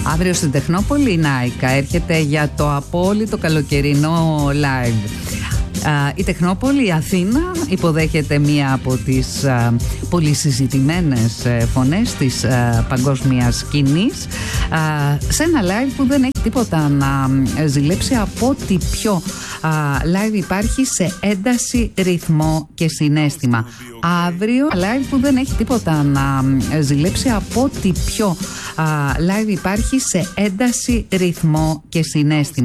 Αύριο στην Τεχνόπολη η Νάικα έρχεται για το απόλυτο καλοκαιρινό live. Η Τεχνόπολη, η Αθήνα, υποδέχεται μία από τις πολύ συζητημένες φωνές της παγκόσμιας σκηνής σε ένα live που δεν έχει τίποτα να ζηλέψει από ό,τι πιο live υπάρχει σε ένταση, ρυθμό και συναίσθημα. Αύριο live που δεν έχει τίποτα να ζηλέψει από ό,τι πιο live υπάρχει σε ένταση, ρυθμό και συναίσθημα.